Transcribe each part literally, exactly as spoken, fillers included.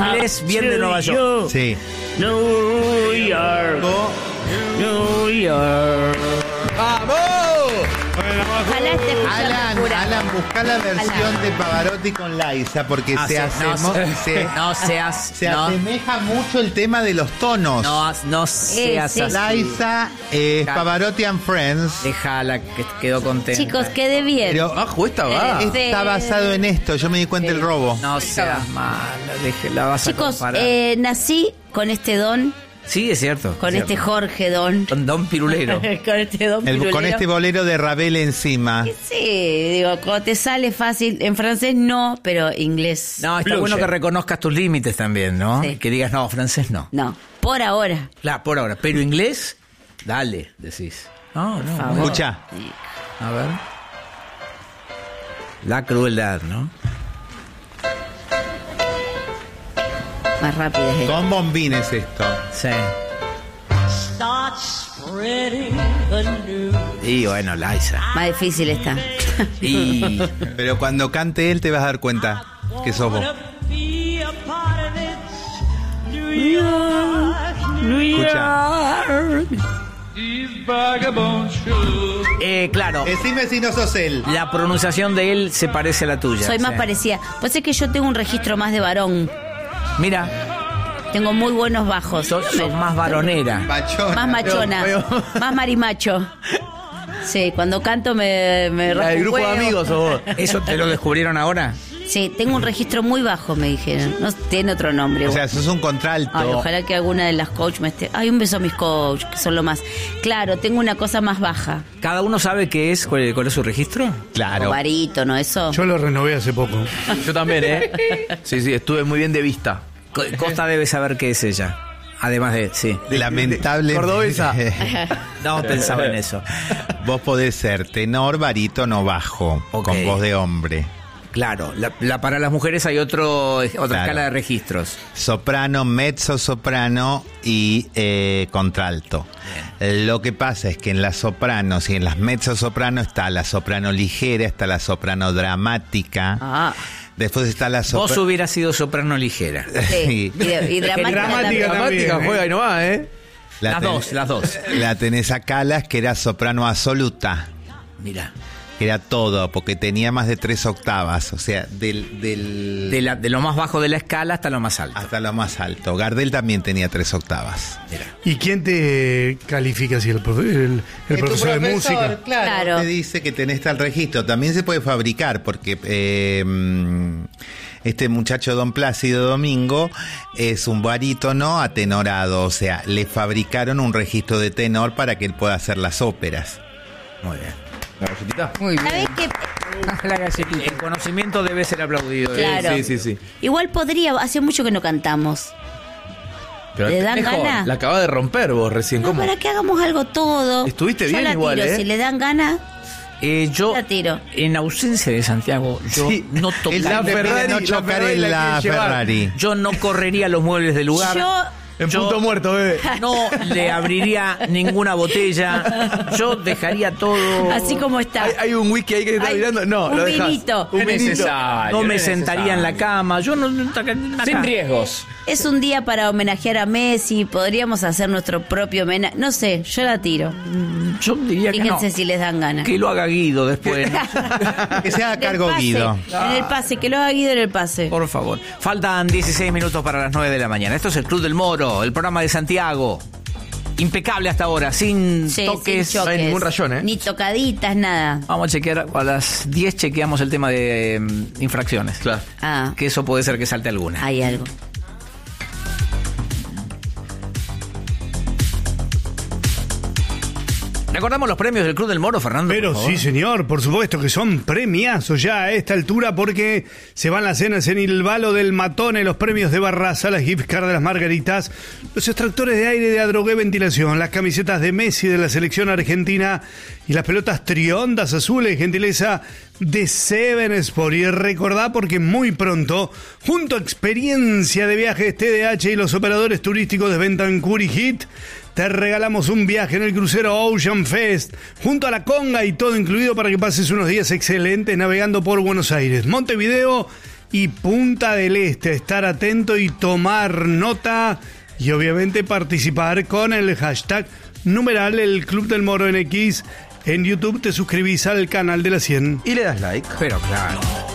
inglés bien de Nueva York. Sí. New York, New York. ¡Vamos! Ojalá esté escuchando Alan, pura. Alan, busca la versión de Pavarotti con Liza porque Ah, se, sí, asemo- no, se, no seas. se no, asemeja mucho el tema de los tonos. no, no seas sí. así. Liza, eh, Pavarotti and Friends. Déjala que quedó contenta. Chicos, quede bien. Pero Ah, esta va. Eh, está basado en esto. Yo me di cuenta del robo. No seas mala, déjela, vas a Chicos, comparar. eh, nací con este don, Sí, es cierto. con es este cierto. Jorge don. Don, don Pirulero. con este don El- con pirulero. este bolero de Ravel encima. Sí, digo, cuando te sale fácil, en francés no, pero inglés. No, está Fluye. bueno que reconozcas tus límites también, ¿no? Sí. Que digas, no, francés no. No, por ahora. Claro, por ahora. Pero inglés, dale, decís. No, no. favor. no. Escucha. A ver. La crueldad, ¿no? Más rápido es esto. Con bombines esto. Sí. Start spreading the news. Y bueno, Liza. Más difícil está. Y Pero cuando cante él te vas a dar cuenta que sos vos. Wanna be a part of it. New York, New Escucha. York. These vagabond shoes. eh, claro, Decime si no sos él. la pronunciación de él se parece a la tuya. Soy más sí. parecida. Pues es que yo tengo un registro más de varón. Mira, Tengo muy buenos bajos. sos, sos más varonera. Machona. Más machona. Pero- Más marimacho. Sí, cuando canto me, me raspo El un grupo de huevo. amigos sos vos. ¿Eso te lo descubrieron ahora? Sí, tengo un registro muy bajo, me dijeron. No tiene otro nombre. O sea, igual. sos un contralto. Ay, ojalá que alguna de las coach me esté... Ay, un beso a mis coach, que son lo más... Claro, tengo una cosa más baja. ¿Cada uno sabe qué es, cuál, cuál es su registro? Claro. O barítono, eso. Yo lo renové hace poco. Yo también, ¿eh? Sí, sí, estuve muy bien de vista. Co- Costa debe saber qué es ella. Además de, sí. Lamentable. Cordobesa. No pensaba en eso. Vos podés ser tenor, barítono, bajo, Ok. con voz de hombre. Claro, la, la- para las mujeres hay otro otra Claro. escala de registros. Soprano, mezzo soprano y eh, contralto. Lo que pasa es que en las sopranos y en las mezzo soprano está la soprano ligera, está la soprano dramática. Ah, Después está la Vos soprano. hubieras sido soprano ligera. sí. Y, de- y dramática, Dramática también. también. Dramática, ¿eh? juega y no va, ¿eh? Las dos, las dos. La tenés a Calas, que era soprano absoluta. Mira, Que era todo, porque tenía más de tres octavas. O sea, del, del de, la- de lo más bajo de la escala hasta lo más alto. hasta lo más alto. Gardel también tenía tres octavas. Mira. ¿Y quién te califica si el, profe- el, el Es tu profesor, de profesor, música? Claro, Claro. te dice que tenés tal registro. También se puede fabricar, porque eh, mm, este muchacho Don Plácido Domingo es un barítono atenorado. O sea, le fabricaron un registro de tenor para que él pueda hacer las óperas. Muy bien. La galletita. Muy ¿Sabés qué? El conocimiento debe ser aplaudido. ¿eh? Claro. Sí, sí, sí. Igual podría, hace mucho que no cantamos. Pero ¿Le dan mejor, ganas? La acabas de romper vos recién. No, ¿Cómo? para que hagamos algo todo. Estuviste Yo bien la igual, tiro. ¿eh? Si le dan ganas, Eh, yo, La tiro. en ausencia de Santiago, yo Sí. no Él tocaría. siempre pide Ferrari, no la chocar Ferrari en la la quiere llevar. Ferrari. Yo no correría los muebles del lugar. yo... En Yo- punto muerto, bebé. No le abriría ninguna botella. Yo dejaría todo. Así como está. Hay, hay un whisky ahí que está Hay mirando. No, un lo dejás. vinito. Un Es vinito. necesario. No me no es sentaría en la necesario. cama. Yo no. no taca- acá. Sin riesgos. Es un día para homenajear a Messi. Podríamos hacer nuestro propio homenaje. No sé, yo la tiro. Yo diría que no. Fíjense si les dan ganas. Que lo haga Guido después. Que se haga En el cargo pase, Guido. En el pase, que lo haga Guido en el pase. Por favor. Faltan dieciséis minutos para las nueve de la mañana. Esto es el Club del Moro, el programa de Santiago. Impecable hasta ahora, sin Sí, toques. sin no hay choques. ningún rayón, ¿eh? Ni tocaditas, nada. Vamos a chequear, a las diez chequeamos el tema de eh, infracciones. Claro. Ah, Que eso puede ser que salte alguna. hay algo. Recordamos los premios del Club del Moro, Fernando. Pero por favor. sí, señor, por supuesto que son premiazos ya a esta altura porque se van las cenas en el Valo del Matone, los premios de Barraza, las gift cards de las Margaritas, los extractores de aire de Adrogué Ventilación, las camisetas de Messi de la selección argentina y las pelotas triondas azules, gentileza de Seven Sport. Y recordá porque muy pronto, junto a Experiencia de Viajes T D H y los operadores turísticos de Bentancur y Hit, te regalamos un viaje en el crucero Ocean Fest, junto a la conga y todo incluido para que pases unos días excelentes navegando por Buenos Aires, Montevideo y Punta del Este. Estar atento y tomar nota y obviamente participar con el hashtag numeral el Club del Moro en X. En YouTube te suscribís al canal de la cien. Y le das like. Pero claro.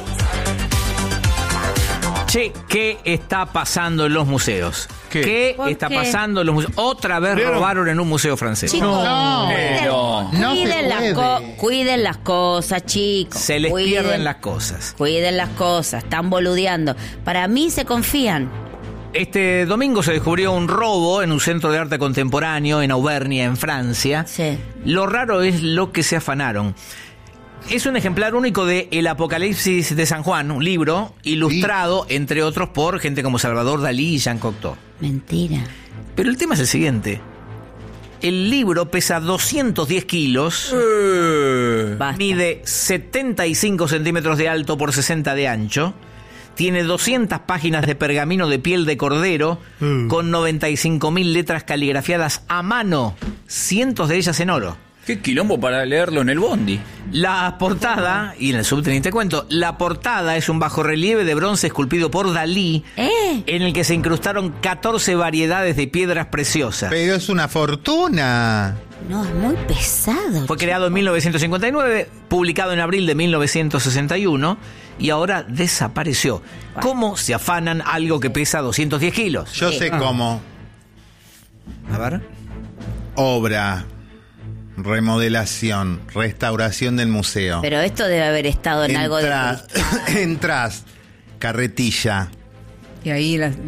Che, ¿qué está pasando en los museos? ¿Qué? ¿Qué, ¿Por está qué? pasando en los museos? Otra vez Pero- robaron en un museo francés. Chicos, No, cuiden, pero- no cuiden se las puede. co- cuiden las cosas, chicos. Se les Cuiden- pierden las cosas. Cuiden las cosas, están boludeando. Para mí se confían. Este domingo se descubrió un robo en un centro de arte contemporáneo en Auvernia, en Francia. Sí. Lo raro es lo que se afanaron. Es un ejemplar único de El Apocalipsis de San Juan, un libro ilustrado, entre otros, por gente como Salvador Dalí y Jean Cocteau. Mentira. Pero el tema es el siguiente. El libro pesa doscientos diez kilos, Basta. mide setenta y cinco centímetros de alto por sesenta de ancho, tiene doscientas páginas de pergamino de piel de cordero Mm. con noventa y cinco mil letras caligrafiadas a mano, cientos de ellas en oro. Qué quilombo para leerlo en el bondi. La portada, y en el subteniente cuento, la portada es un bajorrelieve de bronce esculpido por Dalí, ¿Eh? en el que se incrustaron catorce variedades de piedras preciosas. Pero es una fortuna. No, es muy pesado. Fue creado en mil novecientos cincuenta y nueve, publicado en abril de mil novecientos sesenta y uno y ahora desapareció. ¿Cómo se afanan algo que pesa doscientos diez kilos? Yo Sí. sé cómo. A ver. Obra, remodelación, restauración del museo. Pero esto debe haber estado en algo de... Entrás, entrás, carretilla. Y ahí la, la-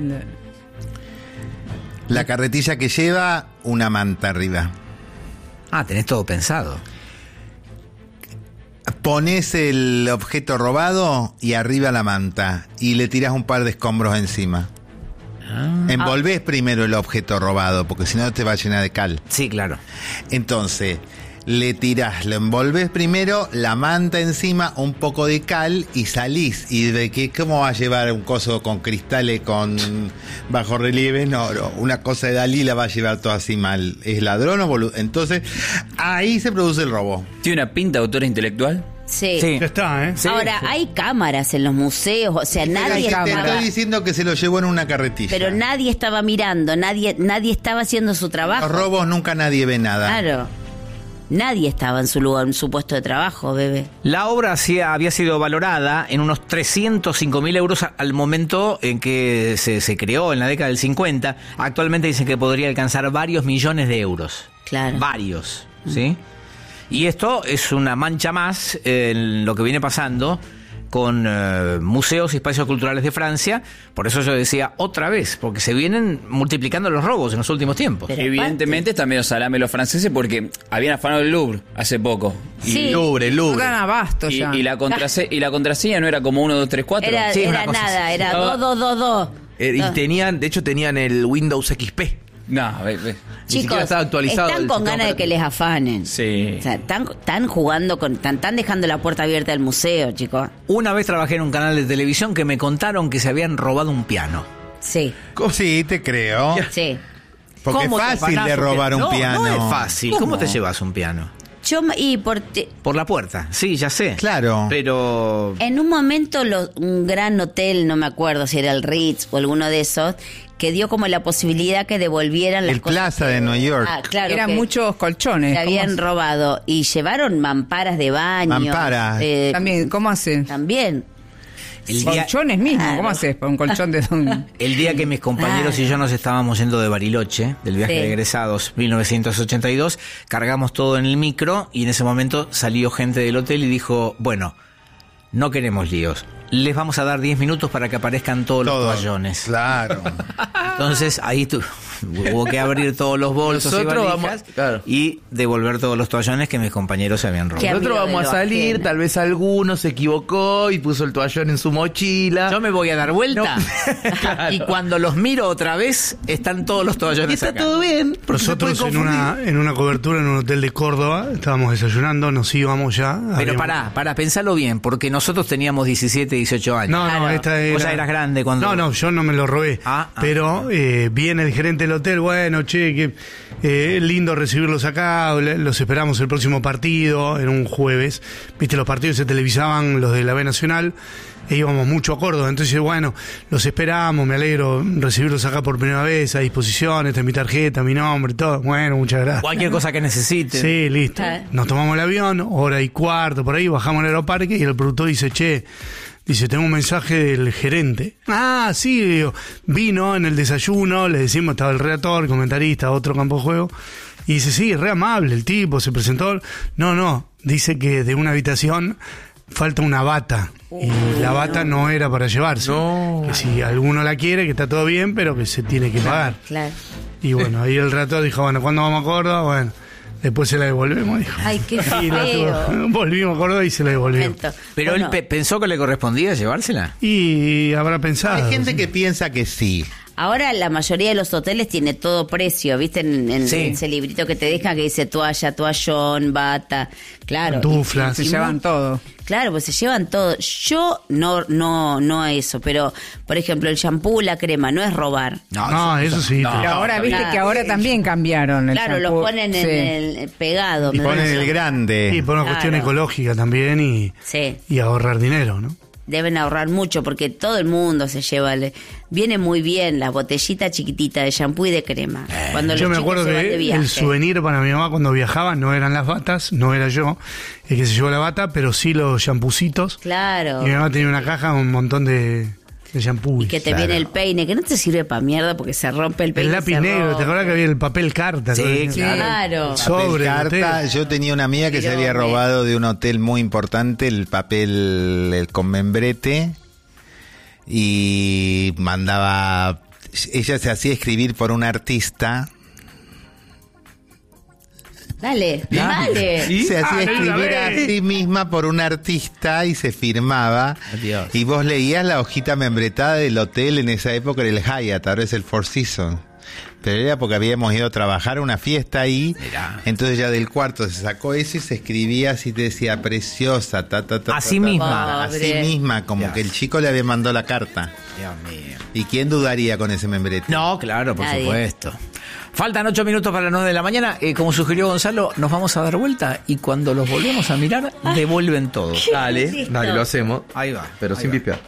La carretilla que lleva una manta arriba. Ah, tenés todo pensado. Pones el objeto robado y arriba la manta y le tirás un par de escombros encima. Envolvés primero el objeto robado porque si no te va a llenar de cal. Sí, claro. Entonces, le tirás, lo envolvés primero, la manta encima, un poco de cal y salís. ¿Y de qué? ¿Cómo va a llevar un coso con cristales, con bajo relieve? No, no, una cosa de Dalí la va a llevar todo así mal. ¿Es ladrón o boludo? Entonces, ahí se produce el robo. ¿Tiene una pinta de autor intelectual? Sí. Sí. Ya está, ¿eh? Sí. Ahora, hay cámaras en los museos, o sea, nadie Te estaba... estoy diciendo que se lo llevó en una carretilla. Pero nadie estaba mirando, nadie, nadie estaba haciendo su trabajo. Los robos nunca nadie ve nada. Claro. Nadie estaba en su lugar, en su puesto de trabajo, bebé. La obra hacía- había sido valorada en unos trescientos cinco mil euros a- al momento en que se, se creó, en la década del cincuenta. Actualmente dicen que podría alcanzar varios millones de euros. Claro. Varios, ¿sí? Y esto es una mancha más en lo que viene pasando con eh, museos y espacios culturales de Francia. Por eso yo decía otra vez, porque se vienen multiplicando los robos en los últimos tiempos. Pero Evidentemente están medio salame los franceses porque habían afanado el Louvre hace poco. Y, Sí. Louvre, no Louvre. dan abasto y, ya. y la contrase- y la contraseña no era como uno, dos, tres, cuatro. Era, Sí, una era cosa nada, así. era Estaba- dos, dos, dos, dos. Eh, y No. tenían, de hecho tenían el Windows X P. No, ve, ve. Ni siquiera Chicos, estaba actualizado están el con sistema ganas de que les afanen. Sí. O sea, están, están jugando con... Están, están dejando la puerta abierta del museo, chicos. Una vez trabajé en un canal de televisión que me contaron que se habían robado un piano. Sí, Sí, te creo. sí. Porque es ¿Cómo te fácil afanás de un robar un No, piano. No es fácil. ¿Cómo, te llevas un piano? Yo, me- y por... te- Por la puerta. Sí, ya sé. Claro. Pero... En un momento lo- un gran hotel, no me acuerdo si era el Ritz o alguno de esos, que dio como la posibilidad que devolvieran las El cosas Plaza que- de Nueva York. Ah, claro. Eran que muchos colchones. se ¿cómo habían hace? robado y llevaron mamparas de baño. Mamparas. eh, También, ¿cómo hace? También. El día, Colchones mismo, Claro. ¿cómo haces para un colchón de don? el día que mis compañeros y yo nos estábamos yendo de Bariloche, del viaje Sí. de egresados mil novecientos ochenta y dos, cargamos todo en el micro y en ese momento salió gente del hotel y dijo, bueno, no queremos líos. Les vamos a dar diez minutos para que aparezcan todos Todo. los toallones. Claro. Entonces ahí tu- hubo que abrir todos los bolsos Nosotros y vamos- valijas claro. y devolver todos los toallones que mis compañeros se habían robado. Qué Nosotros amigo vamos de a lo salir, ajeno. tal vez alguno se equivocó y puso el toallón en su mochila. Yo me voy a dar vuelta y cuando los miro otra vez están todos los y toallones está acá. todo bien. porque se Nosotros puede en una, en una cobertura en un hotel de Córdoba estábamos desayunando, nos íbamos ya. Pero habíamos- pará, pará, pensalo bien, porque nosotros teníamos diecisiete, dieciocho años. No, no, Claro. esta era... Vos ya eras grande cuando... No, no, yo no me lo robé. Ah, ah. pero eh, viene el gerente del hotel, bueno, che, que eh, lindo recibirlos acá, le- los esperamos el próximo partido, en un jueves. Viste, los partidos se televisaban, los de la B Nacional, e íbamos mucho a Córdoba. Entonces, bueno, los esperamos, me alegro recibirlos acá por primera vez, a disposición, esta es mi tarjeta, mi nombre, todo. Bueno, muchas gracias. Cualquier cosa que necesiten. Sí, listo. Ah. Nos tomamos el avión, hora y cuarto, por ahí, bajamos al aeroparque y el productor dice, che, dice, tengo un mensaje del gerente. Ah, sí, digo, vino en el desayuno, le decimos, estaba el redactor, el comentarista, otro campo de juego. Y dice, sí, re amable el tipo, se presentó. No, no, dice que de una habitación falta una bata. Y la bata no era para llevarse. No. Que si alguno la quiere, que está todo bien, pero que se tiene que pagar. Claro. Y bueno, ahí el redactor dijo, bueno, ¿cuándo vamos a Córdoba? Bueno, después se la devolvemos, dijo. Ay, qué Y la feo. tuvo- volvimos a Córdoba y se la devolvió. Momento. Pero Bueno, él pe- pensó que le correspondía llevársela. Y habrá pensado. Hay gente que piensa que sí. ahora la mayoría de los hoteles tiene todo precio, ¿viste? En, en- Sí. en ese librito que te dejan que dice toalla, toallón, bata, claro. Pantuflas. Se Y- y llevan mu- todo. Claro, pues se llevan todo. Yo no, no, no a eso, pero por ejemplo el shampoo, la crema, no es robar. No, eso sí. no. te- Pero ahora, viste claro. que ahora también cambiaron el Claro, shampoo. los ponen en Sí. el pegado. Y ¿me ponen parece? el grande. Y por una Claro. cuestión ecológica también y, Sí. y ahorrar dinero, ¿no? Deben ahorrar mucho porque todo el mundo se lleva. el- Viene muy bien la botellita chiquitita de shampoo y de crema. Cuando Yo los me chicos acuerdo se van de que viaje. el souvenir para mi mamá cuando viajaba no eran las batas, no era yo el que se llevó la bata, pero sí los champucitos. Claro. Y mi mamá tenía una caja con un montón de, de shampoo. Y que te Claro. viene el peine, que no te sirve para mierda porque se rompe el peine. El lápiz se negro, ¿te rompe. acuerdas que había el papel carta? Sí, Todo- Claro. Sobre el Papel carta. hotel. Yo tenía una amiga que se había Pero me- robado de un hotel muy importante el papel el con membrete y mandaba. Ella se hacía escribir por un artista. Dale, dale. Se hacía Ah, escribir la a ve. sí misma por un artista y se firmaba. Adiós. Y vos leías la hojita membretada del hotel, en esa época era el Hyatt, ahora es el Four Seasons. Pero era porque habíamos ido a trabajar a una fiesta ahí. Mirá. Entonces ya del cuarto se sacó eso y se escribía así, te decía preciosa, ta, ta, ta. A ta, sí ta, misma. ta, A sí Pobre. misma, como Ya. que el chico le había mandado la carta. Dios mío. ¿Y quién dudaría con ese membrete? No, claro, por Nadie. supuesto. Faltan ocho minutos para las nueve de la mañana. Eh, como sugirió Gonzalo, nos vamos a dar vuelta y cuando los volvemos a mirar, devuelven todo. Dale, Listo. dale, lo hacemos. Ahí va. Pero ahí sin va. pispear.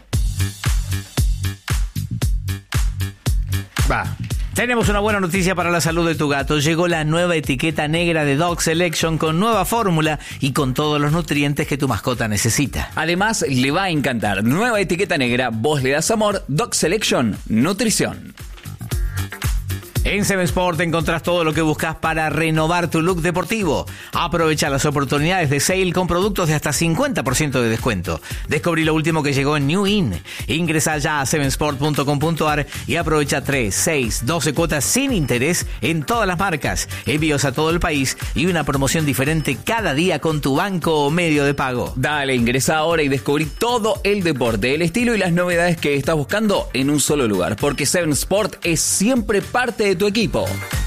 Va. Tenemos una buena noticia para la salud de tu gato. Llegó la nueva etiqueta negra de Dog Selection con nueva fórmula y con todos los nutrientes que tu mascota necesita. Además, le va a encantar. Nueva etiqueta negra, vos le das amor, Dog Selection, nutrición. En Seven Sport encontrás todo lo que buscas para renovar tu look deportivo. Aprovecha las oportunidades de sale con productos de hasta cincuenta por ciento de descuento. Descubrí lo último que llegó en New In. Ingresa ya a seven sport punto com punto a r y aprovecha tres, seis, doce cuotas sin interés en todas las marcas. Envíos a todo el país y una promoción diferente cada día con tu banco o medio de pago. Dale, ingresa ahora y descubrí todo el deporte, el estilo y las novedades que estás buscando en un solo lugar. Porque Seven Sport es siempre parte de tu equipo.